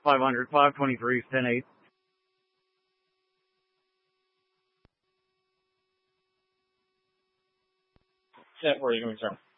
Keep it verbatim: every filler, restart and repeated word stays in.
five hundred, five twenty-three, ten eight. Set for you, sir.